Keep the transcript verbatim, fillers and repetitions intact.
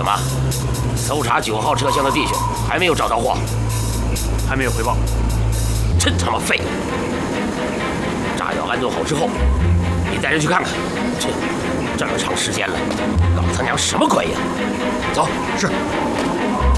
怎么？搜查九号车厢的弟兄还没有找到货？ 还没有回报。 真他妈废！炸药安顿好之后，你带人去看看。这这么长时间了，搞他娘什么鬼呀？走， 是。